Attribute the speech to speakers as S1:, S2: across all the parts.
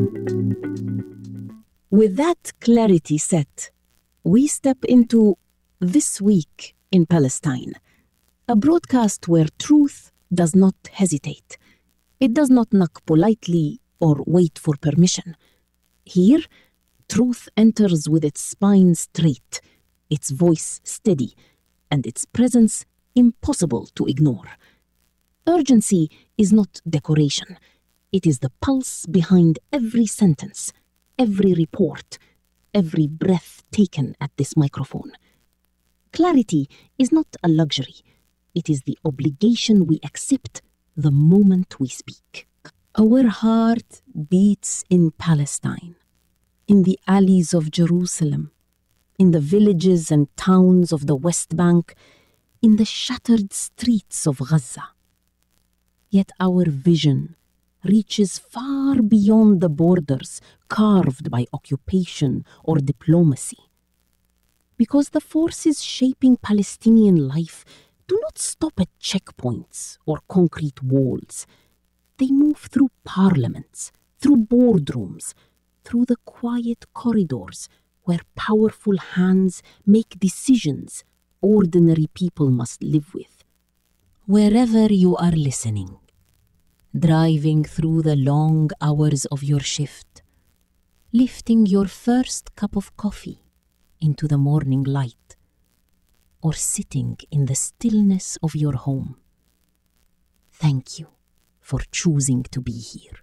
S1: With that clarity set, we step into This Week in Palestine, a broadcast where truth does not hesitate. It does not knock politely or wait for permission. Here, truth enters with its spine straight, its voice steady, and its presence impossible to ignore. Urgency is not decoration. It is the pulse behind every sentence, every report, every breath taken at this microphone. Clarity is not a luxury. It is the obligation we accept the moment we speak. Our heart beats in Palestine, in the alleys of Jerusalem, in the villages and towns of the West Bank, in the shattered streets of Gaza. Yet our vision reaches far beyond the borders carved by occupation or diplomacy. Because the forces shaping Palestinian life do not stop at checkpoints or concrete walls. They move through parliaments, through boardrooms, through the quiet corridors where powerful hands make decisions ordinary people must live with. Wherever you are listening, driving through the long hours of your shift, lifting your first cup of coffee into the morning light, or sitting in the stillness of your home, thank you for choosing to be here.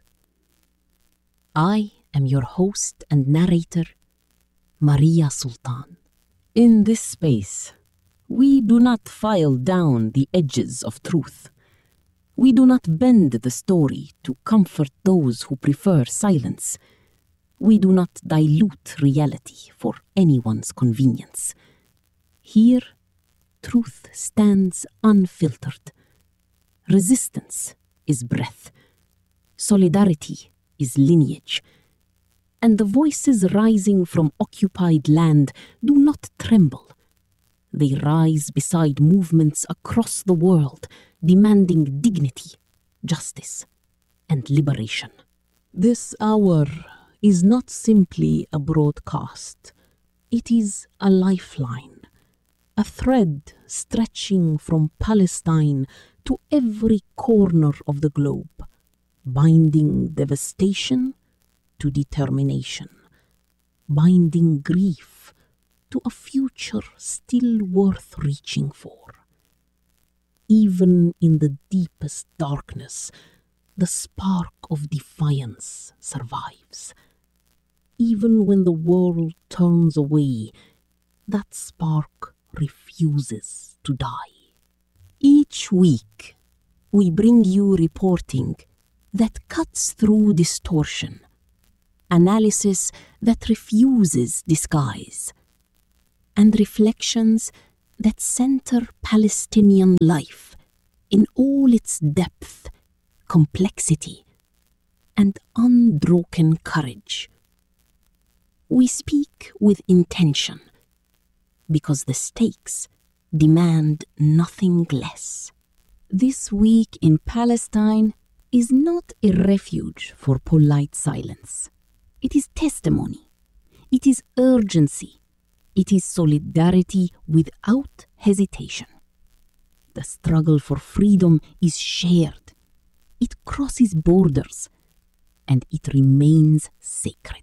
S1: I am your host and narrator, Maria Sultan. In this space, we do not file down the edges of truth. We do not bend the story to comfort those who prefer silence. We do not dilute reality for anyone's convenience. Here, truth stands unfiltered. Resistance is breath. Solidarity is lineage. And the voices rising from occupied land do not tremble. They rise beside movements across the world, demanding dignity, justice, and liberation. This hour is not simply a broadcast. It is a lifeline, a thread stretching from Palestine to every corner of the globe, binding devastation to determination, binding grief to a future still worth reaching for. Even in the deepest darkness, the spark of defiance survives. Even when the world turns away, that spark refuses to die. Each week, we bring you reporting that cuts through distortion, analysis that refuses disguise, and reflections that center Palestinian life in all its depth, complexity, and unbroken courage. We speak with intention because the stakes demand nothing less. This Week in Palestine is not a refuge for polite silence. It is testimony. It is urgency. It is solidarity without hesitation. The struggle for freedom is shared. It crosses borders, and it remains sacred.